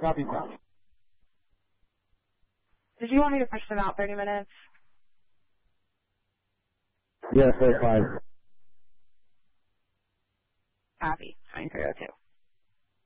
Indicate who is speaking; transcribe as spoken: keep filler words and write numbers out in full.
Speaker 1: Copy that.
Speaker 2: Did you want me to push them out thirty minutes?
Speaker 1: Yes, that's fine.
Speaker 2: Copy. nine three oh two.